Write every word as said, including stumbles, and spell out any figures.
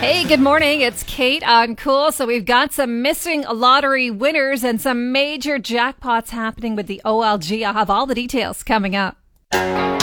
Hey, good morning. It's Kate on Cool. So we've got some missing lottery winners and some major jackpots happening with the O L G. I'll have all the details coming up.